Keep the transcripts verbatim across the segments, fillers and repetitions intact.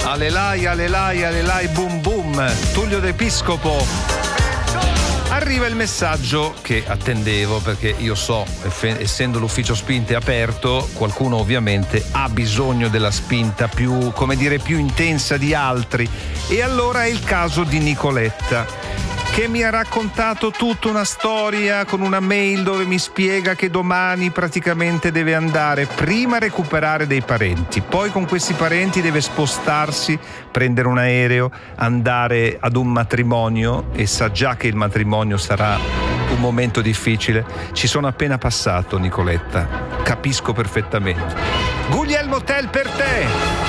Alelai, alelai, alelai, boom boom. Tullio d'Episcopo. Arriva il messaggio che attendevo, perché io so, essendo l'ufficio spinte aperto, qualcuno ovviamente ha bisogno della spinta più, come dire, più intensa di altri. E allora è il caso di Nicoletta, che mi ha raccontato tutta una storia con una mail dove mi spiega che domani praticamente deve andare prima a recuperare dei parenti, poi con questi parenti deve spostarsi, prendere un aereo, andare ad un matrimonio, e sa già che il matrimonio sarà un momento difficile. Ci sono appena passato, Nicoletta, capisco perfettamente. Guglielmo Tell per te!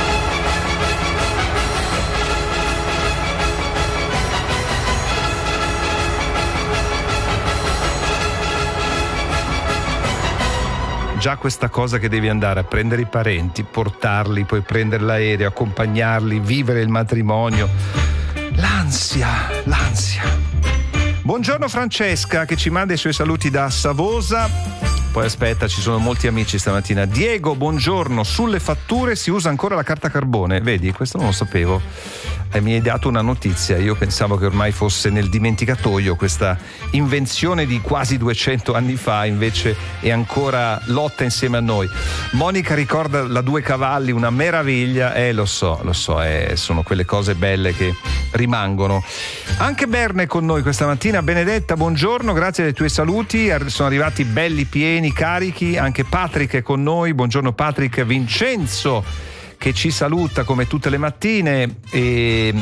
Già questa cosa che devi andare a prendere i parenti, portarli, poi prendere l'aereo, accompagnarli, vivere il matrimonio. L'ansia, l'ansia. Buongiorno Francesca, che ci manda i suoi saluti da Savosa. Poi aspetta, ci sono molti amici stamattina. Diego, buongiorno. Sulle fatture si usa ancora la carta carbone. Vedi, questo non lo sapevo. E mi hai dato una notizia. Io pensavo che ormai fosse nel dimenticatoio questa invenzione di quasi duecento anni fa, invece è ancora lotta insieme a noi. Monica ricorda la Due Cavalli, una meraviglia. Eh, lo so, lo so, eh, sono quelle cose belle che rimangono. Anche Berne è con noi questa mattina. Benedetta, buongiorno, grazie dei tuoi saluti. Sono arrivati belli, pieni, carichi. Anche Patrick è con noi. Buongiorno Patrick. Vincenzo, che ci saluta come tutte le mattine, e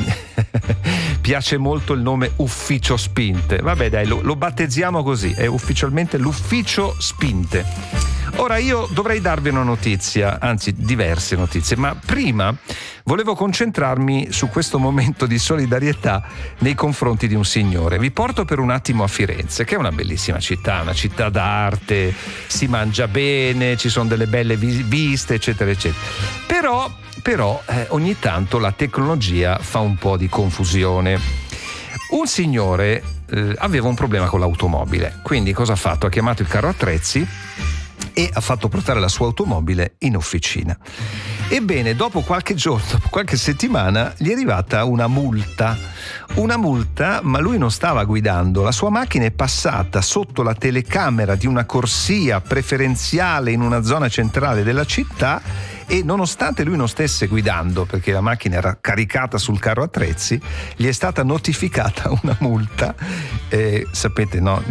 piace molto il nome Ufficio Spinte. Vabbè dai, lo, lo battezziamo così, è ufficialmente l'Ufficio Spinte. Ora io dovrei darvi una notizia, anzi diverse notizie, ma prima volevo concentrarmi su questo momento di solidarietà nei confronti di un signore. Vi porto per un attimo a Firenze, che è una bellissima città, una città d'arte, si mangia bene, ci sono delle belle viste, eccetera, eccetera. Però, però eh, ogni tanto la tecnologia fa un po' di confusione. Un signore eh, aveva un problema con l'automobile, quindi cosa ha fatto? Ha chiamato il carro attrezzi e ha fatto portare la sua automobile in officina. Ebbene, dopo qualche giorno, dopo qualche settimana, gli è arrivata una multa. Una multa, ma lui non stava guidando. La sua macchina è passata sotto la telecamera di una corsia preferenziale in una zona centrale della città, e nonostante lui non stesse guidando, perché la macchina era caricata sul carro attrezzi, gli è stata notificata una multa. Eh, sapete, no?